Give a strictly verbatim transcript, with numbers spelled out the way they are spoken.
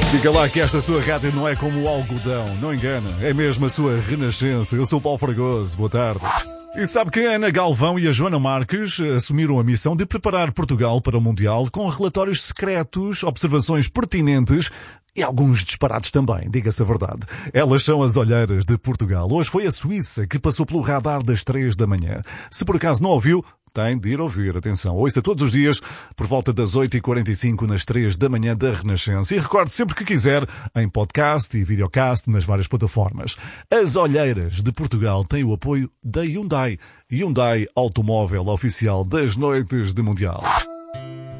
Diga lá que esta sua rádio não é como o algodão, não engana, é mesmo a sua renascença. Eu sou o Paulo Fragoso, boa tarde. E sabe que a Ana Galvão e a Joana Marques assumiram a missão de preparar Portugal para o Mundial com relatórios secretos, observações pertinentes e alguns disparates também, diga-se a verdade. Elas são as olheiras de Portugal. Hoje foi a Suíça que passou pelo radar das três da manhã. Se por acaso não ouviu, tem de ir ouvir. Atenção, ouça todos os dias por volta das oito e quarenta e cinco nas três da manhã da Renascença. E recorde sempre que quiser em podcast e videocast nas várias plataformas. As olheiras de Portugal têm o apoio da Hyundai. Hyundai, automóvel oficial das noites de Mundial.